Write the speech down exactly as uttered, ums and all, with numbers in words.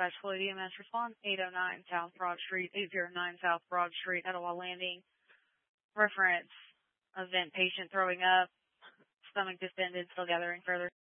Dispatch Floyd E M S response eight oh nine South Broad Street, eight oh nine South Broad Street, Etowah Landing. Reference event patient throwing up, stomach distended, still gathering further.